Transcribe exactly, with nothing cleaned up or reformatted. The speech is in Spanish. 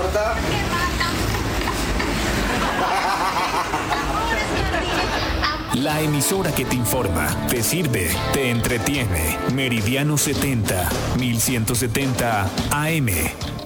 mata? La emisora que te informa, te sirve, te entretiene. Meridiano setenta, mil ciento setenta A M.